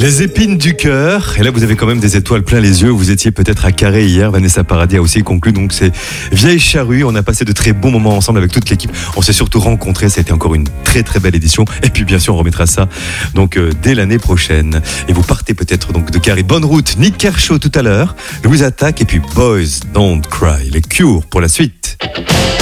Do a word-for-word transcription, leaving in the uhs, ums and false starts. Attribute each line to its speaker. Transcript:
Speaker 1: Les épines du cœur. Et là, vous avez quand même des étoiles plein les yeux. Vous étiez peut-être à Carré hier. Vanessa Paradis a aussi conclu donc ces vieilles charrues. On a passé de très bons moments ensemble avec toute l'équipe. On s'est surtout rencontrés. Ça a été encore une très très belle édition. Et puis bien sûr, on remettra ça donc euh, dès l'année prochaine. Et vous partez peut-être donc de Carré. Bonne route. Nick Kershaw tout à l'heure. Louise Attaque et puis Boys Don't Cry. Les Cure pour la suite.